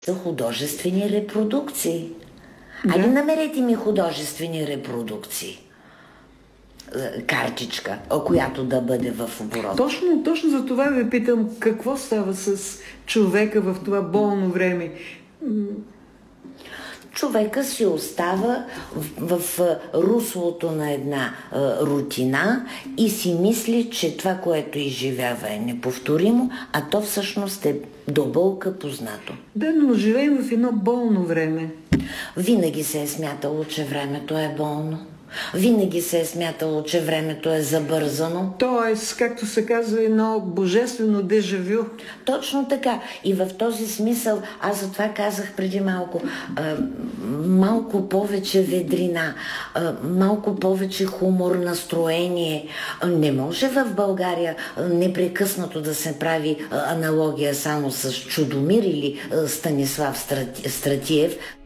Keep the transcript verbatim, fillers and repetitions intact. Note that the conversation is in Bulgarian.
са художествени репродукции. Да. Али намерете ми художествени репродукции. Картичка, която да бъде в оборот. Точно, точно за това ви питам, какво става с човека в това болно време? Човека си остава в, в руслото на една а, рутина и си мисли, че това, което изживява е неповторимо, а то всъщност е до болка познато. Да, но живеем в едно болно време. Винаги се е смятало, че времето е болно. Винаги се е смятало, че времето е забързано. Тоест, както се казва, едно божествено дежавю. Точно така. И в този смисъл, аз затова казах преди малко, а, малко повече ведрина, а, малко повече хумор, настроение. Не може в България непрекъснато да се прави аналогия само с Чудомир или Станислав Стратиев.